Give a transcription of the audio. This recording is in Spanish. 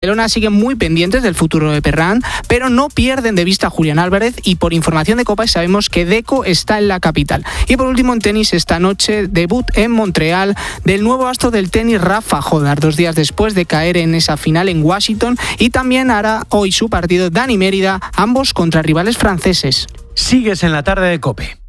Barcelona siguen muy pendientes del futuro de Ferran, pero no pierden de vista a Julián Álvarez y por información de Copa sabemos que Deco está en la capital. Y por último en tenis, esta noche debut en Montreal del nuevo astro del tenis Rafa Jodar, 2 días después de caer en esa final en Washington, y también hará hoy su partido Dani Mérida, ambos contra rivales franceses. Sigues en la tarde de COPE.